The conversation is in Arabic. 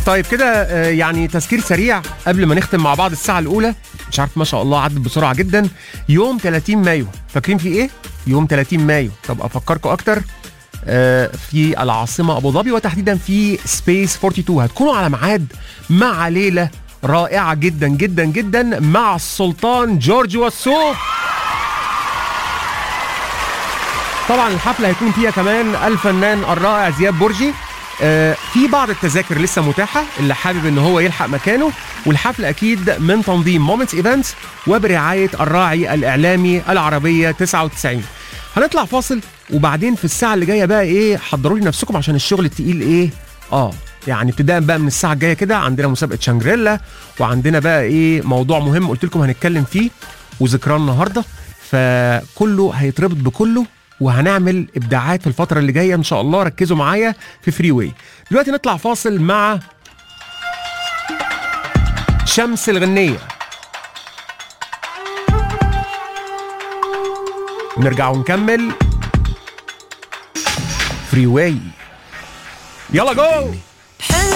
طيب كده يعني تذكير سريع قبل ما نختم مع بعض الساعة الأولى. مش عارف ما شاء الله عدت بسرعة جدا. يوم 30 مايو فاكرين في إيه؟ يوم 30 مايو طب أفكركم أكتر. في العاصمة أبو ظبي وتحديدا في سبيس 42 هتكونوا على ميعاد مع ليلة رائعة جدا جدا جدا مع السلطان جورج وسوف. طبعا الحفلة هيكون فيها كمان الفنان الرائع زياد برجي. في بعض التذاكر لسه متاحة اللي حابب ان هو يلحق مكانه. والحفلة اكيد من تنظيم مومنتس ايفنتس وبرعاية الراعي الاعلامي العربية 99. هنطلع فاصل وبعدين في الساعة اللي جاية بقى ايه حضروا لي نفسكم عشان الشغل التقيل ايه. يعني ابتداء بقى من الساعة الجاية كده عندنا مسابقة شانجريلا وعندنا بقى ايه موضوع مهم قلت لكم هنتكلم فيه وذكرى النهاردة. فكله هيتربط بكله وهنعمل ابداعات في الفتره اللي جايه ان شاء الله. ركزوا معايا في فري واي. دلوقتي نطلع فاصل مع شمس الغنيه ونرجع ونكمل فري واي. يلا جو.